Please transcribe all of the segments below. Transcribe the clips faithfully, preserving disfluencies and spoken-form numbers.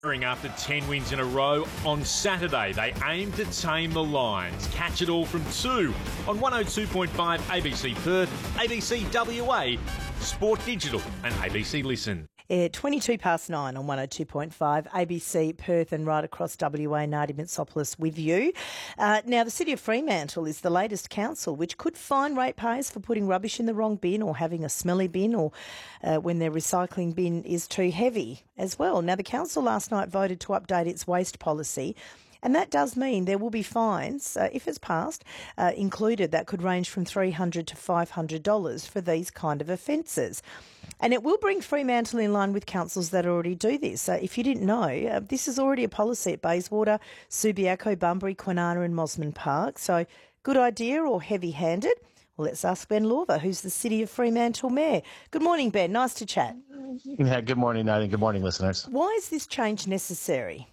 After ten wins in a row, on Saturday they aim to tame the Lions. Catch it all from two on one oh two point five A B C Perth, A B C W A, Sport Digital and A B C Listen. Yeah, twenty-two past nine on one oh two point five, A B C Perth and right across W A, Nadia Mitsopoulos with you. Uh, now, the City of Fremantle is the latest council which could fine ratepayers for putting rubbish in the wrong bin or having a smelly bin or uh, when their recycling bin is too heavy as well. Now, the council last night voted to update its waste policy. And that does mean there will be fines, uh, if it's passed, uh, included that could range from three hundred dollars to five hundred dollars for these kind of offences. And it will bring Fremantle in line with councils that already do this. Uh, if you didn't know, uh, this is already a policy at Bayswater, Subiaco, Bunbury, Kwinana and Mosman Park. So good idea or heavy-handed? Well, let's ask Ben Lorver, who's the City of Fremantle Mayor. Good morning, Ben. Nice to chat. Yeah, good morning, Nadia. Good morning, listeners. Why is this change necessary?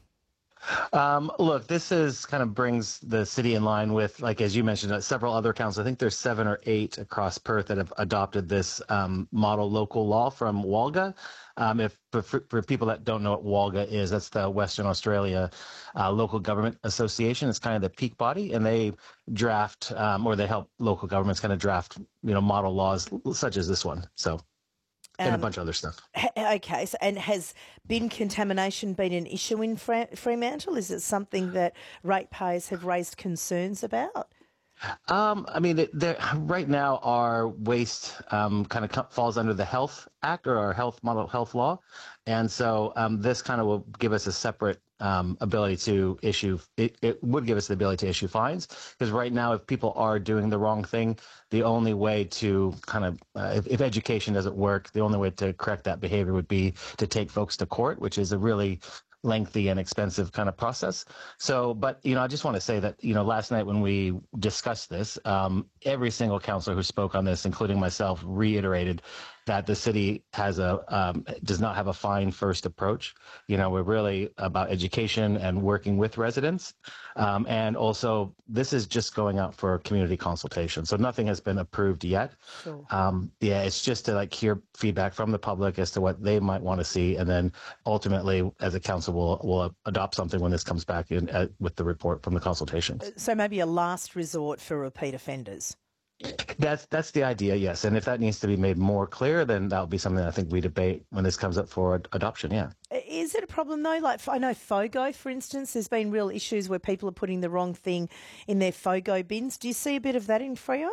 Um, look, this is kind of brings the city in line with, like, as you mentioned, uh, several other councils. I think there's seven or eight across Perth that have adopted this um, model local law from WALGA. Um, if for, for people that don't know what WALGA is, that's the Western Australia uh, Local Government Association. It's kind of the peak body, and they draft um, or they help local governments kind of draft, you know, model laws such as this one. So. And um, a bunch of other stuff. Okay, so, and has bin contamination been an issue in Fre- Fremantle? Is it something that ratepayers have raised concerns about? Um, I mean, right now our waste um, kind of falls under the Health Act or our health model health law. And so um, this kind of will give us a separate um, ability to issue, it, it would give us the ability to issue fines. Because right now, if people are doing the wrong thing, the only way to kind of, uh, if, if education doesn't work, the only way to correct that behavior would be to take folks to court, which is a really lengthy and expensive kind of process. So, but, you know, I just want to say that, you know, last night when we discussed this, um, every single councillor who spoke on this, including myself, reiterated that the city has a um, does not have a fine first approach. You know, we're really about education and working with residents. Um, and also, this is just going out for community consultation. So nothing has been approved yet. Sure. Um, yeah, it's just to like hear feedback from the public as to what they might want to see. And then ultimately, as a council, we'll, we'll adopt something when this comes back in uh, with the report from the consultation. So maybe a last resort for repeat offenders. That's that's the idea, yes. And if that needs to be made more clear, then that'll be something I think we debate when this comes up for adoption, yeah. Is it a problem, though? Like, I know FOGO, for instance, there's been real issues where people are putting the wrong thing in their FOGO bins. Do you see a bit of that in Freo?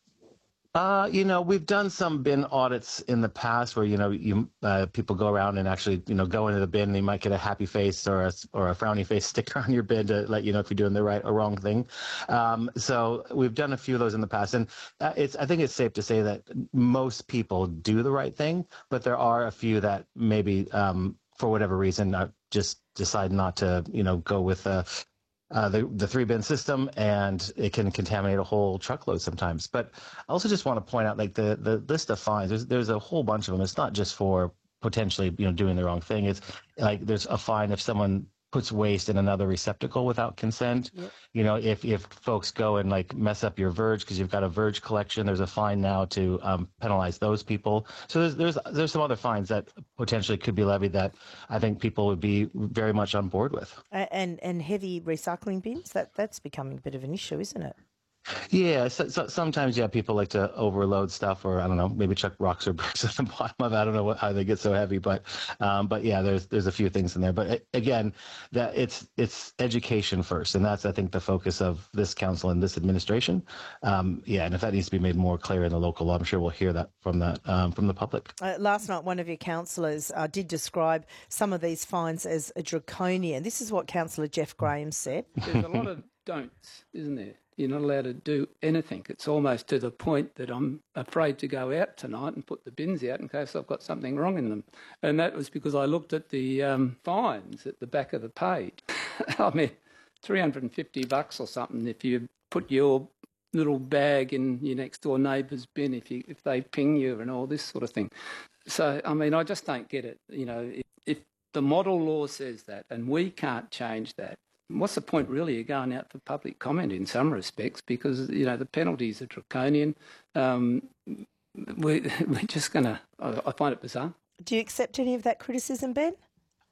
Uh, you know, we've done some bin audits in the past where, you know, you uh, people go around and actually, you know, go into the bin and you might get a happy face or a, or a frowny face sticker on your bin to let you know if you're doing the right or wrong thing. Um, so we've done a few of those in the past. And uh, it's I think it's safe to say that most people do the right thing, but there are a few that maybe um, for whatever reason uh, just decide not to, you know, go with uh, Uh, the, the three-bin system, and it can contaminate a whole truckload sometimes. But I also just want to point out, like, the, the list of fines, there's, there's a whole bunch of them. It's not just for potentially, you know, doing the wrong thing. It's like there's a fine if someone puts waste in another receptacle without consent. Yep. You know, if, if folks go and, like, mess up your verge because you've got a verge collection, there's a fine now to um, penalize those people. So there's, there's there's some other fines that potentially could be levied that I think people would be very much on board with. And and heavy recycling bins, that that's becoming a bit of an issue, isn't it? Yeah, so, so sometimes, yeah, people like to overload stuff, or I don't know, maybe chuck rocks or bricks at the bottom of it. I don't know what, how they get so heavy, but um, but yeah, there's there's a few things in there. But again, that it's it's education first, and that's I think the focus of this council and this administration. Um, yeah, and if that needs to be made more clear in the local law, I'm sure we'll hear that from that um, from the public. Uh, last night, one of your councillors uh, did describe some of these fines as a draconian. This is what Councillor Jeff Graham said. There's a lot of don'ts, isn't there? You're not allowed to do anything. It's almost to the point that I'm afraid to go out tonight and put the bins out in case I've got something wrong in them. And that was because I looked at the um, fines at the back of the page. I mean, three hundred fifty bucks or something if you put your little bag in your next door neighbour's bin, if you if they ping you and all this sort of thing. So, I mean, I just don't get it. You know, if, if the model law says that and we can't change that, what's the point really of going out for public comment in some respects? Because, you know, the penalties are draconian. Um, we, we're just going to, I find it bizarre. Do you accept any of that criticism, Ben?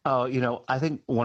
Oh, you know, I think one